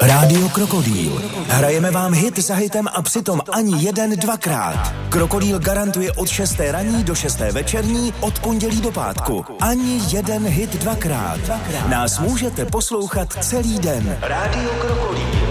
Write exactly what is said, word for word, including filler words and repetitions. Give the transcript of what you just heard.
Rádio Krokodýl. Hrajeme vám hit za hitem a přitom ani jeden dvakrát. Krokodýl garantuje od šesté ranní do šesté večerní, od pondělí do pátku. Ani jeden hit dvakrát. Nás můžete poslouchat celý den. Rádio Krokodýl.